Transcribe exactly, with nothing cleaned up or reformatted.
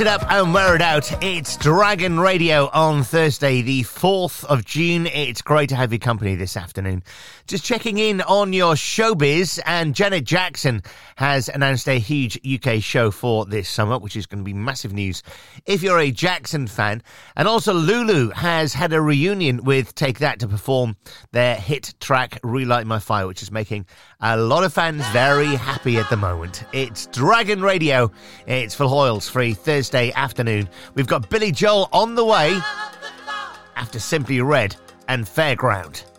It up and wear it out. It's Dragon Radio on Thursday, the fourth of June. It's great to have your company this afternoon. Just checking in on your showbiz, and Janet Jackson has announced a huge U K show for this summer, which is going to be massive news if you're a Jackson fan. And also Lulu has had a reunion with Take That to perform their hit track Relight My Fire, which is making a lot of fans very happy at the moment. It's Dragon Radio. It's Phil Hoyle's free Thursday afternoon. We've got Billy Joel on the way after Simply Red and Fairground.